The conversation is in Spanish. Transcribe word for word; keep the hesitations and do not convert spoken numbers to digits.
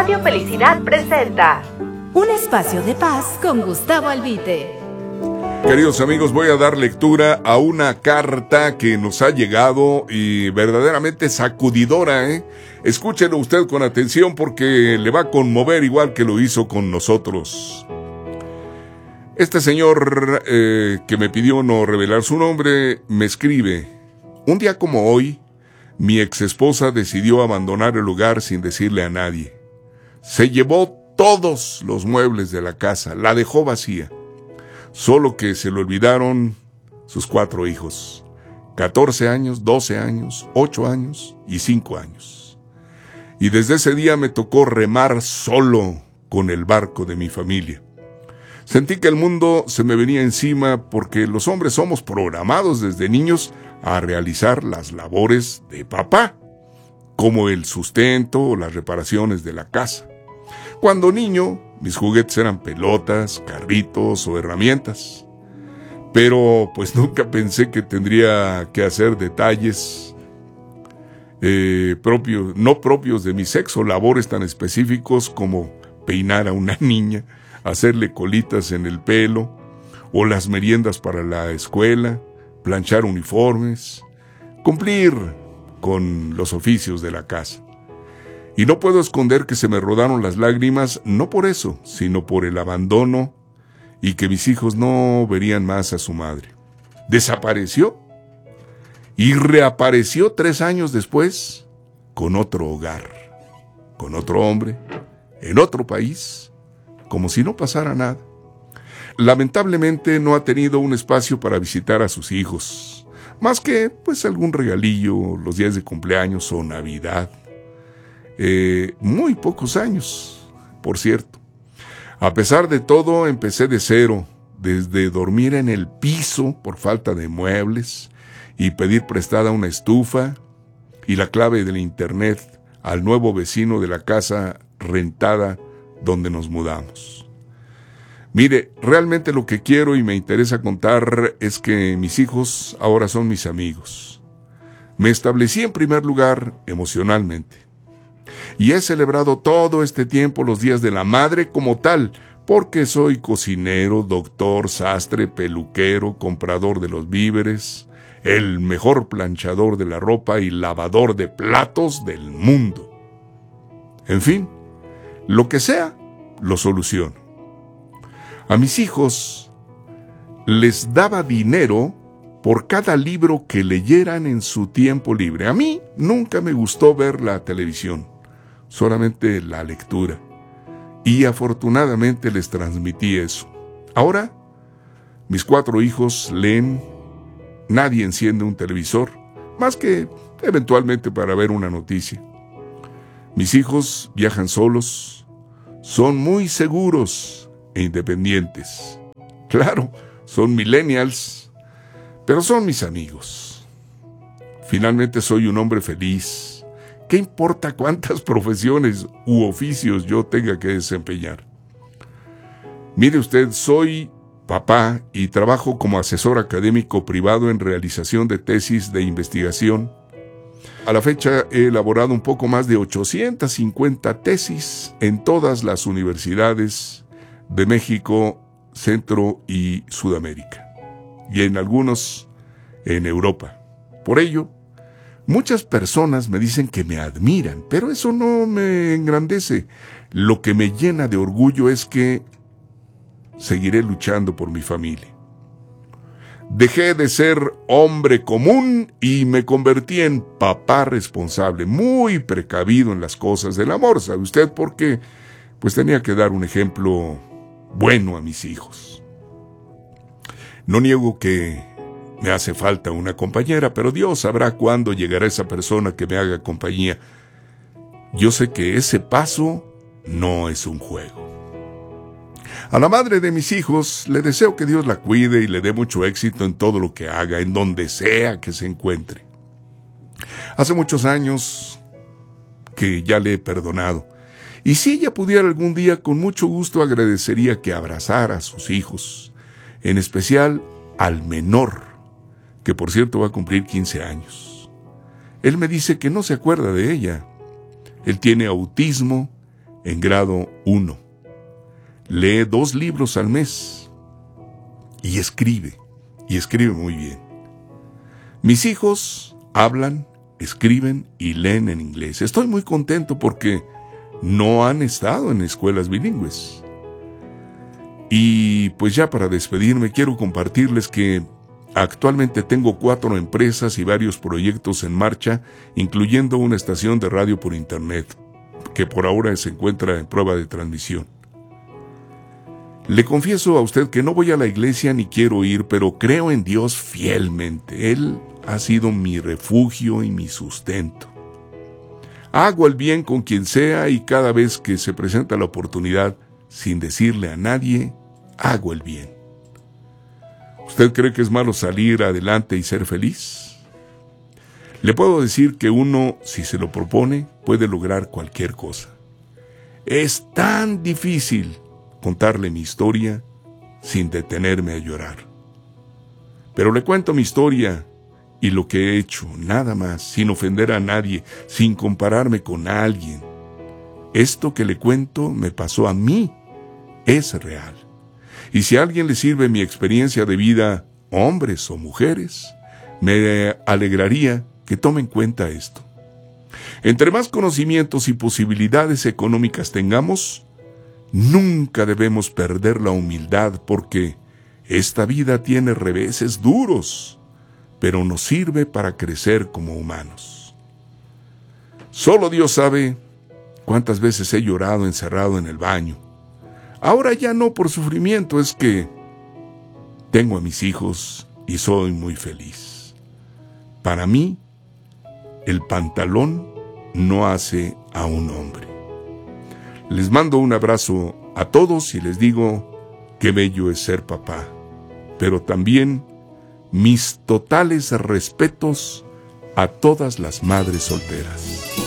Radio Felicidad presenta un espacio de paz con Gustavo Albite. Queridos amigos, voy a dar lectura a una carta que nos ha llegado y verdaderamente sacudidora, ¿eh? Escúchelo usted con atención porque le va a conmover igual que lo hizo con nosotros. Este señor eh, que me pidió no revelar su nombre me escribe: un día como hoy, mi exesposa decidió abandonar el lugar sin decirle a nadie. Se llevó todos los muebles de la casa, la dejó vacía. Solo que se le olvidaron sus cuatro hijos, catorce años, doce años, ocho años y cinco años. Y desde ese día me tocó remar solo con el barco de mi familia. Sentí que el mundo se me venía encima porque los hombres somos programados desde niños a realizar las labores de papá, como el sustento o las reparaciones de la casa. Cuando niño, mis juguetes eran pelotas, carritos o herramientas. Pero pues nunca pensé que tendría que hacer detalles eh, propios, no propios de mi sexo, labores tan específicos como peinar a una niña, hacerle colitas en el pelo, o las meriendas para la escuela, planchar uniformes, cumplir con los oficios de la casa. Y no puedo esconder que se me rodaron las lágrimas, no por eso, sino por el abandono y que mis hijos no verían más a su madre. Desapareció y reapareció tres años después con otro hogar, con otro hombre, en otro país, como si no pasara nada. Lamentablemente no ha tenido un espacio para visitar a sus hijos, más que pues algún regalillo, los días de cumpleaños o Navidad. Eh, muy pocos años, por cierto. A pesar de todo, empecé de cero, desde dormir en el piso por falta de muebles y pedir prestada una estufa y la clave del internet al nuevo vecino de la casa rentada donde nos mudamos. Mire, realmente lo que quiero y me interesa contar es que mis hijos ahora son mis amigos. Me establecí en primer lugar emocionalmente. Y he celebrado todo este tiempo los días de la madre como tal, porque soy cocinero, doctor, sastre, peluquero, comprador de los víveres, el mejor planchador de la ropa y lavador de platos del mundo. En fin, lo que sea, lo soluciono. A mis hijos les daba dinero por cada libro que leyeran en su tiempo libre. A mí nunca me gustó ver la televisión, solamente la lectura. Y afortunadamente les transmití eso. Ahora, mis cuatro hijos leen, nadie enciende un televisor, más que eventualmente para ver una noticia. Mis hijos viajan solos, son muy seguros e independientes. Claro, son millennials, pero son mis amigos. Finalmente soy un hombre feliz. ¿Qué importa cuántas profesiones u oficios yo tenga que desempeñar? Mire usted, soy papá y trabajo como asesor académico privado en realización de tesis de investigación. A la fecha he elaborado un poco más de ochocientas cincuenta tesis en todas las universidades de México, Centro y Sudamérica, y en algunos en Europa. Por ello, muchas personas me dicen que me admiran, pero eso no me engrandece. Lo que me llena de orgullo es que seguiré luchando por mi familia. Dejé de ser hombre común y me convertí en papá responsable, muy precavido en las cosas del amor, ¿sabe usted? Porque pues tenía que dar un ejemplo bueno a mis hijos. No niego que me hace falta una compañera, pero Dios sabrá cuándo llegará esa persona que me haga compañía. Yo sé que ese paso no es un juego. A la madre de mis hijos le deseo que Dios la cuide y le dé mucho éxito en todo lo que haga, en donde sea que se encuentre. Hace muchos años que ya le he perdonado, y si ella pudiera algún día, con mucho gusto agradecería que abrazara a sus hijos, en especial al menor, que por cierto va a cumplir quince años. Él me dice que no se acuerda de ella. Él tiene autismo en grado uno. Lee dos libros al mes y escribe, y escribe muy bien. Mis hijos hablan, escriben y leen en inglés. Estoy muy contento porque no han estado en escuelas bilingües. Y pues ya para despedirme quiero compartirles que actualmente tengo cuatro empresas y varios proyectos en marcha, incluyendo una estación de radio por internet, que por ahora se encuentra en prueba de transmisión. Le confieso a usted que no voy a la iglesia ni quiero ir, pero creo en Dios fielmente. Él ha sido mi refugio y mi sustento. Hago el bien con quien sea y cada vez que se presenta la oportunidad, sin decirle a nadie, hago el bien. ¿Usted cree que es malo salir adelante y ser feliz? Le puedo decir que uno, si se lo propone, puede lograr cualquier cosa. Es tan difícil contarle mi historia sin detenerme a llorar. Pero le cuento mi historia y lo que he hecho, nada más, sin ofender a nadie, sin compararme con alguien. Esto que le cuento me pasó a mí, es real. Y si a alguien le sirve mi experiencia de vida, hombres o mujeres, me alegraría que tomen en cuenta esto. Entre más conocimientos y posibilidades económicas tengamos, nunca debemos perder la humildad porque esta vida tiene reveses duros, pero nos sirve para crecer como humanos. Solo Dios sabe cuántas veces he llorado encerrado en el baño. Ahora ya no por sufrimiento, es que tengo a mis hijos y soy muy feliz. Para mí, el pantalón no hace a un hombre. Les mando un abrazo a todos y les digo qué bello es ser papá, pero también mis totales respetos a todas las madres solteras.